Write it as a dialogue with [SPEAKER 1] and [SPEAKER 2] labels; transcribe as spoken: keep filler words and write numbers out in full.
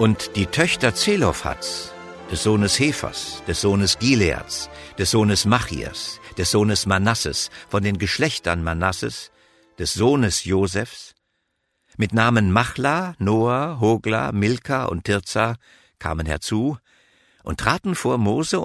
[SPEAKER 1] Und die Töchter Zelophhads, des Sohnes Hephers, des Sohnes Gileads, des Sohnes Machias, des Sohnes Manasses, von den Geschlechtern Manasses, des Sohnes Josefs, mit Namen Machla, Noah, Hogla, Milka und Tirza, kamen herzu und traten vor Mose